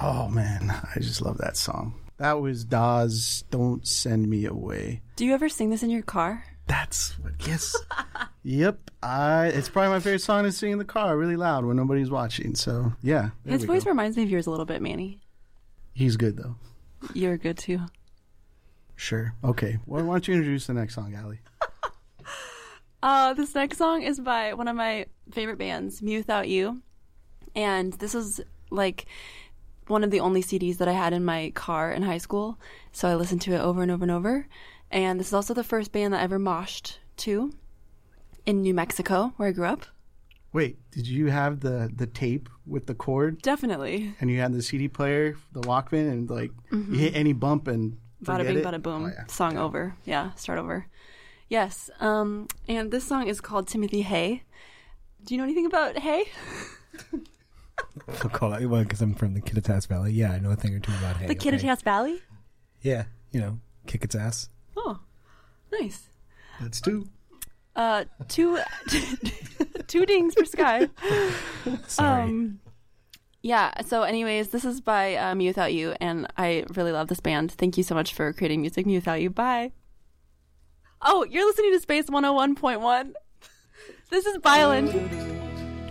Oh, man. I just love that song. That was Dawes' Don't Send Me Away. Do you ever sing this in your car? That's what, yes. Yep. It's probably my favorite song to sing in the car really loud when nobody's watching. So, yeah. His voice reminds me of yours a little bit, Manny. He's good, though. You're good, too. Sure. Okay. Well, why don't you introduce the next song, Allie? This next song is by one of my favorite bands, Me Without You. And this is like one of the only CDs that I had in my car in high school. So I listened to it over and over and over. And this is also the first band that I ever moshed to in New Mexico, where I grew up. Wait, did you have the tape with the cord? Definitely. And you had the CD player, the Walkman, and like you hit any bump and bada bing, it? bada boom. Oh, yeah. Song over. Yeah, start over. Yes. And this song is called Timothy Hay. Do you know anything about Hay? I'll call it because I'm from the Kittitas Valley. Yeah, I know a thing or two about Hay. The Kittitas Valley? Yeah, kick its ass. Oh, nice. That's two. Two dings for Sky. Sorry. Yeah, so anyways, this is by Me Without You, and I really love this band. Thank you so much for creating music, Me Without You. Bye. Oh, you're listening to Space 101.1. This is Byland.